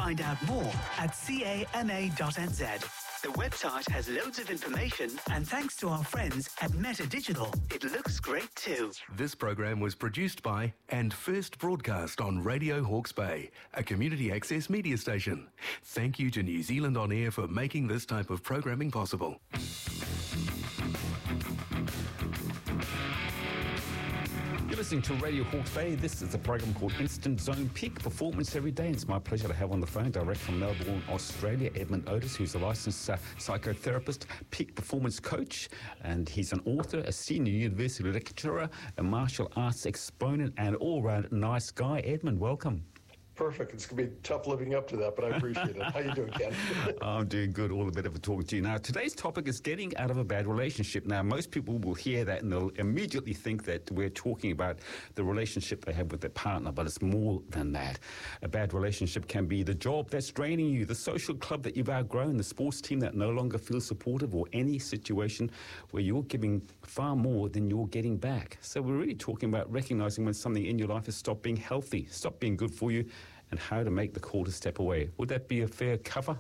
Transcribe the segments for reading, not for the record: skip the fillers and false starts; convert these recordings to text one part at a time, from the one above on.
find out more at cama.nz. The website has loads of information, and thanks to our friends at Meta Digital, it looks great too. This program was produced by and first broadcast on Radio Hawke's Bay, a community access media station. Thank you to New Zealand On Air for making this type of programming possible. You're listening to Radio Hawke's Bay. This is a program called Instant Zone. Peak performance every day. It's my pleasure to have on the phone, direct from Melbourne, Australia, Edmund Otis, who's a licensed psychotherapist, peak performance coach, and he's an author, a senior university lecturer, a martial arts exponent, and all-round nice guy. Edmund, welcome. Perfect. It's going to be tough living up to that, but I appreciate it. How you doing, Ken? I'm doing good. All the better for talking to you. Now, today's topic is getting out of a bad relationship. Now, most people will hear that and they'll immediately think that we're talking about the relationship they have with their partner, but it's more than that. A bad relationship can be the job that's draining you, the social club that you've outgrown, the sports team that no longer feels supportive, or any situation where you're giving far more than you're getting back. So we're really talking about recognizing when something in your life has stopped being healthy, stopped being good for you, and how to make the call to step away. Would that be a fair cover?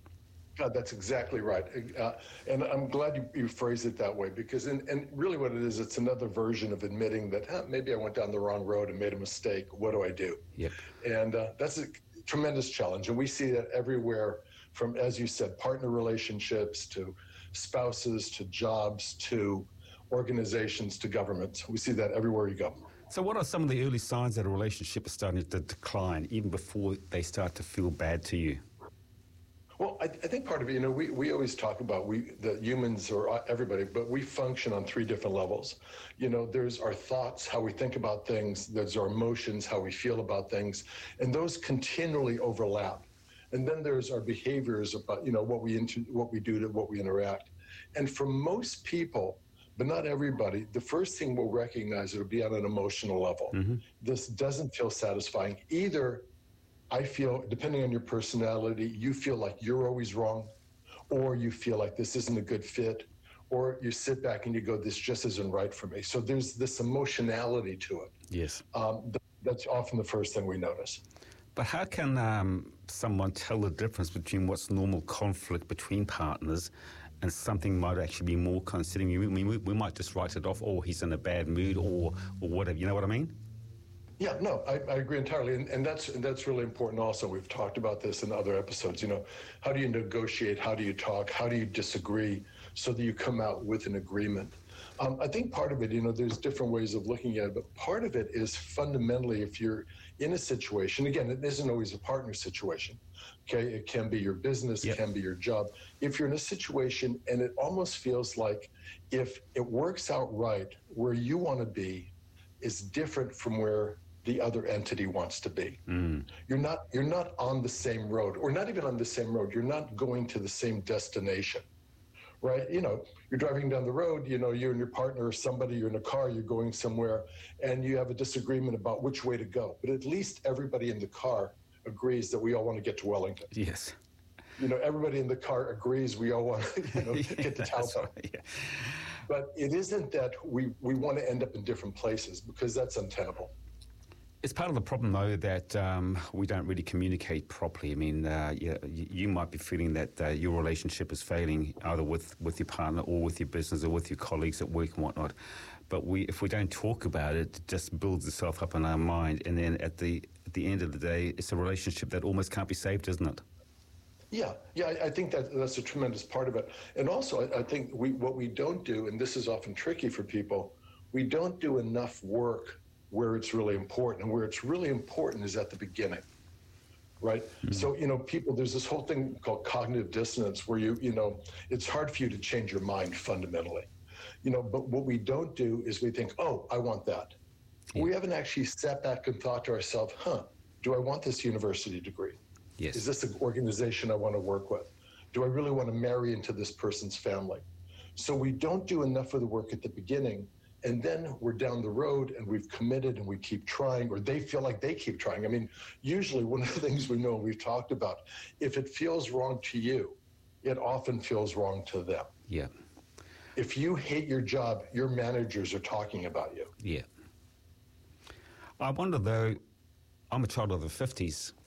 That's exactly right. And I'm glad you phrased it that way, because and really what it is, it's another version of admitting that maybe I went down the wrong road and made a mistake. What do I do? Yep. And that's a tremendous challenge. And we see that everywhere from, as you said, partner relationships to spouses to jobs to organizations to governments. We see that everywhere you go. So what are some of the early signs that a relationship is starting to decline, even before they start to feel bad to you? Well, I think part of it, we always talk about the humans or everybody, but we function on three different levels. There's our thoughts, how we think about things. There's our emotions, how we feel about things. And those continually overlap. And then there's our behaviors about, what we do to what we interact. And for most people, but not everybody, the first thing we'll recognize it'll be on an emotional level. Mm-hmm. This doesn't feel satisfying. Either I feel, depending on your personality, you feel like you're always wrong, or you feel like this isn't a good fit, or you sit back and you go, this just isn't right for me. So there's this emotionality to it. Yes. That's often the first thing we notice. But how can someone tell the difference between what's normal conflict between partners and something might actually be more concerning you? I mean, we might just write it off, or he's in a bad mood, or whatever. You know what I mean? Yeah, no, I agree entirely. And that's really important also. We've talked about this in other episodes. How do you negotiate? How do you talk? How do you disagree so that you come out with an agreement? I think part of it, there's different ways of looking at it, but part of it is fundamentally if you're in a situation, again, it isn't always a partner situation, okay? It can be your business, It can be your job. If you're in a situation and it almost feels like if it works out right, where you want to be is different from where the other entity wants to be. Mm. You're not on the same road, or not even on the same road. You're not going to the same destination. Right? You're driving down the road, you and your partner or somebody, you're in a car, you're going somewhere, and you have a disagreement about which way to go. But at least everybody in the car agrees that we all want to get to Wellington. Yes. Everybody in the car agrees we all want to get to Taupo. Right, yeah. But it isn't that we want to end up in different places, because that's untenable. It's part of the problem, though, that we don't really communicate properly. I mean, you might be feeling that your relationship is failing, either with your partner or with your business or with your colleagues at work and whatnot. But if we don't talk about it, it just builds itself up in our mind. And then at the end of the day, it's a relationship that almost can't be saved, isn't it? Yeah, I think that's a tremendous part of it. And also, I think what we don't do, and this is often tricky for people, we don't do enough work where it's really important. And where it's really important is at the beginning, right? Mm-hmm. So, people, there's this whole thing called cognitive dissonance where it's hard for you to change your mind fundamentally. But what we don't do is we think, oh, I want that. Yeah. We haven't actually sat back and thought to ourselves, do I want this university degree? Yes. Is this an organization I want to work with? Do I really want to marry into this person's family? So we don't do enough of the work at the beginning, and then we're down the road and we've committed and we keep trying, or they feel like they keep trying. I mean, usually one of the things we know and we've talked about, if it feels wrong to you, it often feels wrong to them. Yeah. If you hate your job, your managers are talking about you. Yeah. I wonder, though, I'm a child of the 50s.